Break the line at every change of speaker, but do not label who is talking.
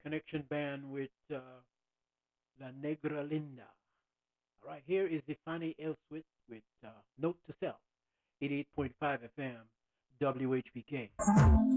connection band with La Negra Linda. All right, here is the Fanny Elswit with Note to Self, 88.5 FM, WHPK.